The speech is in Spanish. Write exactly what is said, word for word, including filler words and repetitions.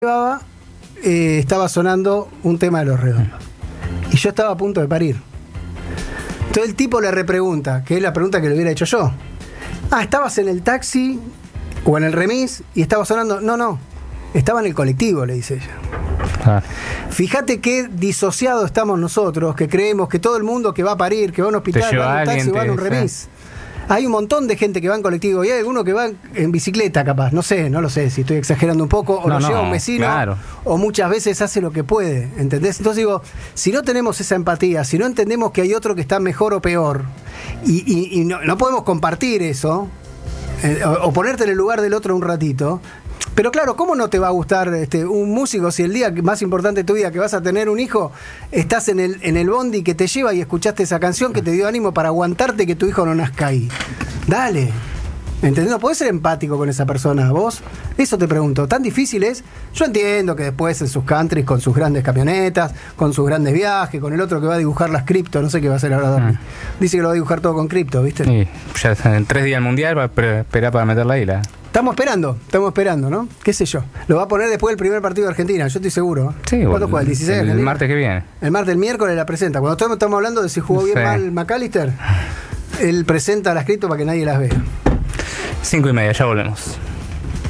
llevaba, eh, estaba sonando un tema de Los Redondos. Y yo estaba a punto de parir. Entonces el tipo le repregunta, que es la pregunta que le hubiera hecho yo. Ah, ¿estabas en el taxi o en el remis y estaba sonando? No, no, estaba en el colectivo, le dice ella. Ah. Fíjate qué disociados estamos nosotros, que creemos que todo el mundo que va a parir, que va a un hospital, va a un taxi, va a un remis. Sí. Hay un montón de gente que va en colectivo y hay alguno que va en bicicleta capaz, no sé, no lo sé si estoy exagerando un poco, o no, lo lleva no, un vecino, claro. O muchas veces hace lo que puede, ¿entendés? Entonces digo, si no tenemos esa empatía, si no entendemos que hay otro que está mejor o peor, y, y, y no, no podemos compartir eso, eh, o, o ponerte en el lugar del otro un ratito. Pero claro, ¿cómo no te va a gustar este, un músico si el día más importante de tu vida que vas a tener un hijo, estás en el, en el bondi que te lleva y escuchaste esa canción que te dio ánimo para aguantarte que tu hijo no nazca ahí? Dale. ¿Entendés? ¿No podés ser empático con esa persona? ¿Vos? Eso te pregunto. ¿Tan difícil es? Yo entiendo que después en sus countries, con sus grandes camionetas, con sus grandes viajes, con el otro que va a dibujar las cripto, no sé qué va a hacer ahora. Mm. Dice que lo va a dibujar todo con cripto, ¿viste? Sí, ya en tres días el mundial va a esperar para meterla ahí la... Estamos esperando, estamos esperando, ¿no? ¿Qué sé yo? Lo va a poner después del primer partido de Argentina, yo estoy seguro. Sí, ¿cuándo juega? ¿El dieciséis? El, el martes que viene. El martes, el miércoles la presenta. Cuando todos estamos hablando de si jugó bien o sí. mal McAllister, él presenta las cripto para que nadie las vea. Cinco y media, ya volvemos.